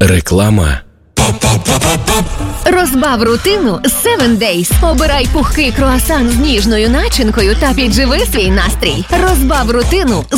Реклама. Розбав рутину з 7 Days. Обирай пухкий круасан з ніжною начинкою та підживи свій настрій. Розбав рутину